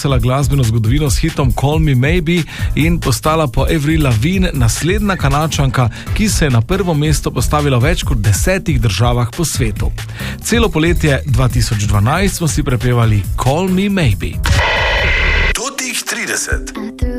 pretresala glasbeno zgodovino s hitom Call Me Maybe in postala po Avril Lavigne naslednja Kanadčanka, ki se je na prvo mesto postavila v več kot 10 državah po svetu. Celo poletje 2012 smo si prepevali Call Me Maybe. Tutih 30.